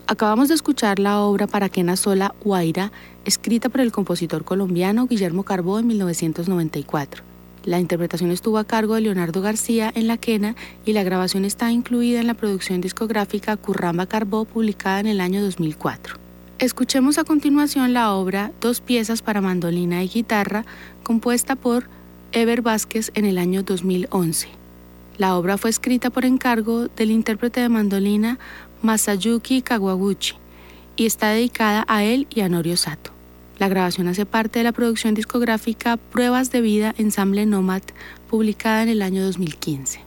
Acabamos de escuchar la obra Para quena sola, Guaira, escrita por el compositor colombiano Guillermo Carbó en 1994. La interpretación estuvo a cargo de Leonardo García en la quena y la grabación está incluida en la producción discográfica Curramba Carbó, publicada en el año 2004. Escuchemos a continuación la obra Dos piezas para mandolina y guitarra, compuesta por Eber Vázquez en el año 2011. La obra fue escrita por encargo del intérprete de mandolina Masayuki Kawaguchi y está dedicada a él y a Norio Sato. La grabación hace parte de la producción discográfica Pruebas de Vida Ensamble Nomad, publicada en el año 2015.